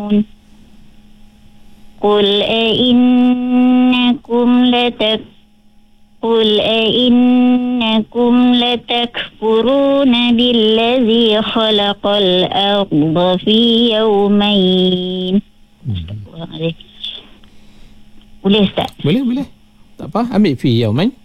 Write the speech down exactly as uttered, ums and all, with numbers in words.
Qul a'innakum latak Qul a'innakum latakfuruna billazi khalaqal arda fi yawmain. Hmm. Boleh Ustaz? Boleh, boleh. Tak apa, ambil fi yaumain.